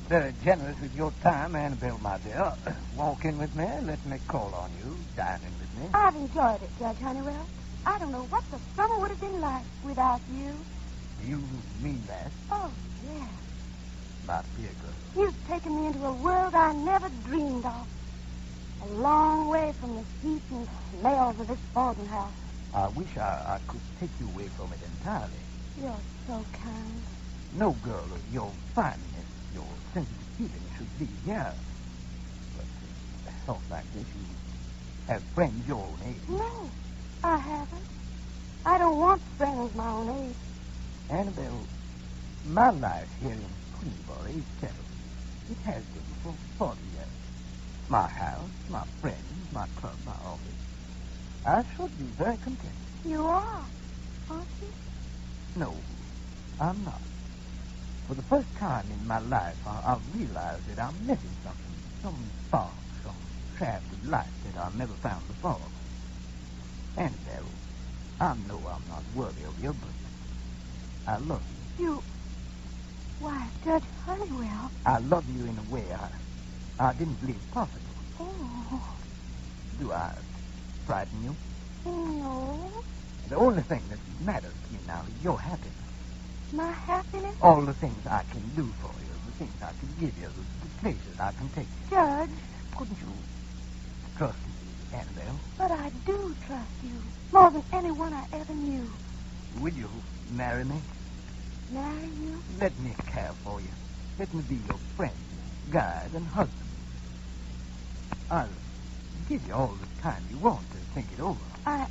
Very generous with your time, Annabelle, my dear. Walk in with me. Let me call on you. Dine in with me. I've enjoyed it, Judge Honeywell. I don't know what the summer would have been like without you. You mean that, Oh, yes. my dear girl? You've taken me into a world I never dreamed of. A long way from the heat and smells of this boarding house. I wish I could take you away from it entirely. You're so kind. No girl of your fineness, your sensitive feelings should be here. But talk like this, you have friends your own age. No, I haven't. I don't want friends my own age. Annabelle, my life here in Queensboro is settled. It has been for 40 years. My house, my friends, my club, my office. I should be very content. You are, aren't you? No, I'm not. For the first time in my life, I've realized that I'm missing something, some spark, some shaft of light that I've never found before. Annabelle, I know I'm not worthy of you, but I love you. You... Why, Judge Honeywell. I love you in a way I didn't believe possible. Oh. Do I frighten you? No. The only thing that matters to me now is your happiness. My happiness? All the things I can do for you, the things I can give you, the places I can take you. Judge. Couldn't you trust me, Annabelle? But I do trust you. More than anyone I ever knew. Will you marry me? Marry you? Let me care for you. Let me be your friend, guide, and husband. I'll give you all the time you want to think it over.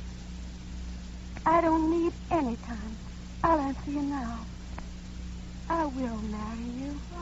I don't need any time. I'll answer you now. I will marry you.